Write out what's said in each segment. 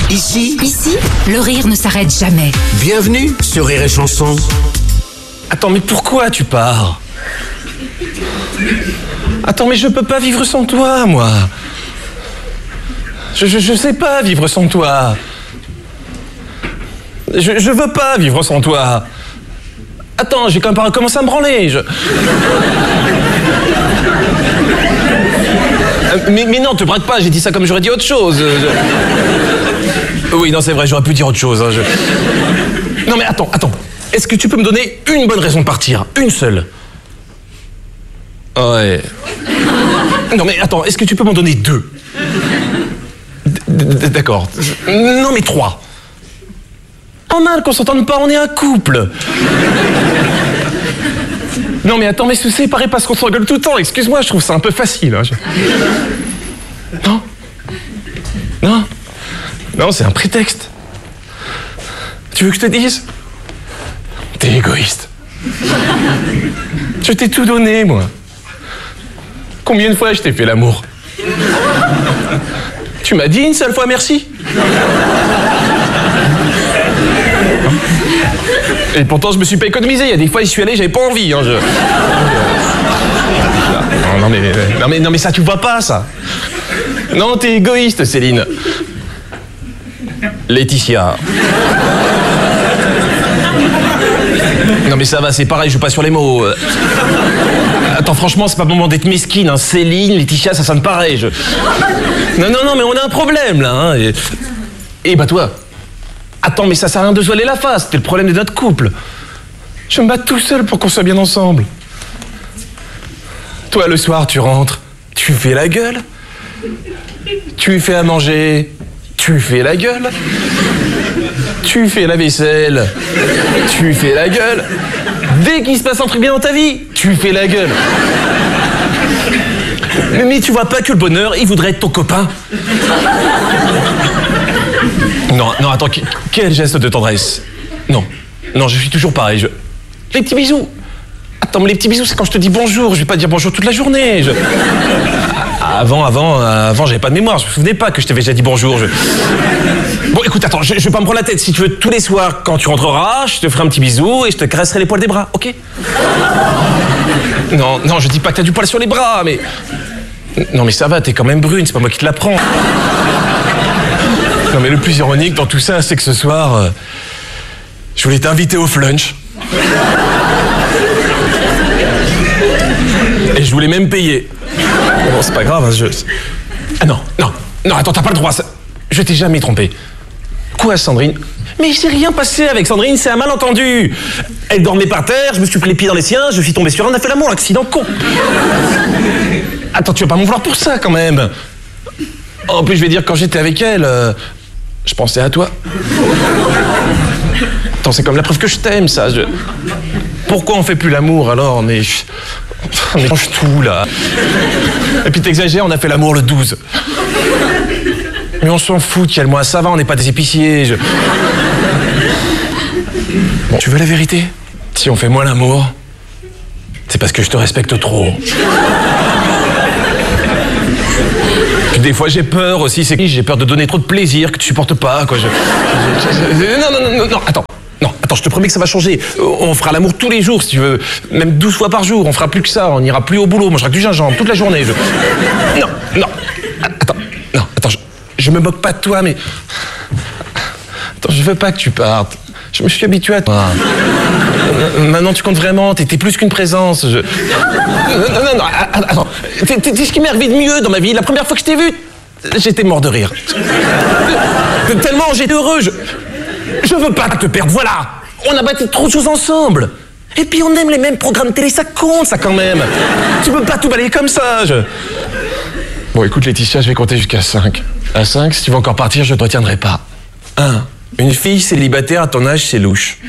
Ici, le rire ne s'arrête jamais. Bienvenue sur Rire et Chanson. Attends, mais pourquoi tu pars? Attends, mais je peux pas vivre sans toi, moi. Je sais pas vivre sans toi. Je veux pas vivre sans toi. Attends, j'ai quand même pas recommencé à me branler. Mais non, te braque pas, j'ai dit ça comme j'aurais dit autre chose. Oui, non, c'est vrai, j'aurais pu dire autre chose. Non, mais attends. Est-ce que tu peux me donner une bonne raison de partir? Une seule? Ouais. Non, mais attends, est-ce que tu peux m'en donner deux? D'accord. Non, mais trois. En mal qu'on s'entende pas, on est un couple. Non, mais attends, mais c'est pareil parce qu'on s'engueule tout le temps. Excuse-moi, je trouve ça un peu facile. Non. Non, c'est un prétexte. Tu veux que je te dise? T'es égoïste. Je t'ai tout donné, moi. Combien de fois je t'ai fait l'amour? Tu m'as dit une seule fois merci? Et pourtant, je me suis pas économisé. Il y a des fois, j'y suis allé, j'avais pas envie. Non, mais ça, tu vois pas, ça. Non, t'es égoïste, Céline. Laetitia. Non, mais ça va, c'est pareil, je joue pas sur les mots. Attends, franchement, c'est pas le moment d'être mesquine. Hein. Céline, Laetitia, ça sonne pareil. Non, mais on a un problème, là. Hein. Et bah, toi. Attends, mais ça sert à rien de se voiler la face. C'était le problème de notre couple. Je me bats tout seul pour qu'on soit bien ensemble. Toi, le soir, tu rentres, tu fais la gueule. Tu fais à manger, tu fais la gueule. Tu fais la vaisselle, tu fais la gueule. Dès qu'il se passe un truc bien dans ta vie, tu fais la gueule. Mais tu vois pas que le bonheur, il voudrait être ton copain? Non, attends, quel geste de tendresse. Non, je suis toujours pareil. Les petits bisous. Attends, mais les petits bisous, c'est quand je te dis bonjour. Je vais pas dire bonjour toute la journée. Avant, j'avais pas de mémoire. Je me souvenais pas que je t'avais déjà dit bonjour. Bon, écoute, attends, je vais pas me prendre la tête. Si tu veux, tous les soirs, quand tu rentreras, je te ferai un petit bisou et je te caresserai les poils des bras, ok? Non, je dis pas que t'as du poil sur les bras, mais... Non, mais ça va, t'es quand même brune, c'est pas moi qui te l'apprends. Non, mais le plus ironique dans tout ça, c'est que ce soir, je voulais t'inviter au flunch. Et je voulais même payer. Bon, c'est pas grave, hein, Ah non, attends, t'as pas le droit, ça... Je t'ai jamais trompé. Quoi, Sandrine? Mais il s'est rien passé avec Sandrine, c'est un malentendu. Elle dormait par terre, je me suis pris les pieds dans les siens, je suis tombé sur elle, on a fait l'amour, accident con. Attends, tu vas pas m'en vouloir pour ça, quand même. En plus, je vais dire, quand j'étais avec elle, je pensais à toi. Attends, c'est comme la preuve que je t'aime, ça. Pourquoi on fait plus l'amour, alors? Mais... On échange tout, là. Et puis t'exagères, on a fait l'amour le 12. Mais on s'en fout, moi, ça va, on n'est pas des épiciers. Bon, tu veux la vérité? Si on fait moins l'amour, c'est parce que je te respecte trop. Puis des fois j'ai peur aussi, j'ai peur de donner trop de plaisir que tu supportes pas, quoi. Non, attends, je te promets que ça va changer. On fera l'amour tous les jours, si tu veux. Même 12 fois par jour, on fera plus que ça, on ira plus au boulot, on mangera que du gingembre toute la journée. Attends, je me moque pas de toi, mais... Attends, je veux pas que tu partes. Je me suis habitué à toi. Maintenant, tu comptes vraiment, t'es plus qu'une présence. Non, attends. T'es ce qui m'est arrivé de mieux dans ma vie. La première fois que je t'ai vu, j'étais mort de rire. Tellement j'étais heureux. Je veux pas te perdre, voilà. On a bâti trop de choses ensemble. Et puis on aime les mêmes programmes télé, ça compte, ça, quand même. Tu peux pas tout balayer comme ça. Bon, écoute, Laetitia, je vais compter jusqu'à 5. À 5, si tu veux encore partir, je te retiendrai pas. 1. Une fille célibataire à ton âge, c'est louche.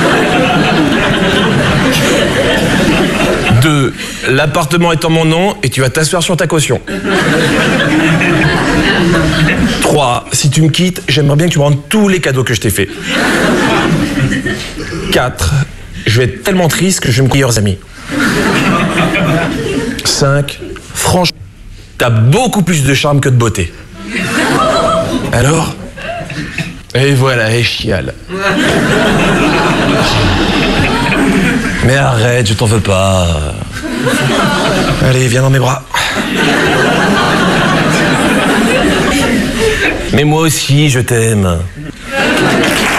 2. L'appartement est en mon nom et tu vas t'asseoir sur ta caution. 3. Si tu me quittes, j'aimerais bien que tu me rendes tous les cadeaux que je t'ai faits. 4. Je vais être tellement triste que je vais me couiller aux amis. 5. Franchement, t'as beaucoup plus de charme que de beauté. Alors, Et voilà, elle chiale. Mais arrête, je t'en veux pas. Allez, viens dans mes bras. Mais moi aussi, je t'aime.